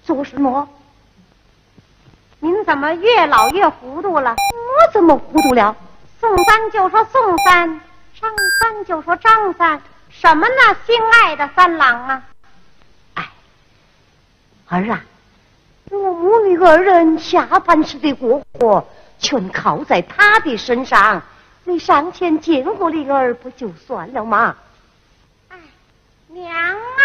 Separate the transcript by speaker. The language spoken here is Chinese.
Speaker 1: 做什么？
Speaker 2: 您怎么越老越糊涂了？
Speaker 1: 我怎么糊涂了？
Speaker 2: 宋三就说宋三，张三就说张三，什么呢？心爱的三郎啊！
Speaker 1: 哎，儿啊，我母女二人下半世的过活，全靠在他的身上。你上前见过灵儿不就算了吗？
Speaker 2: 哎，娘。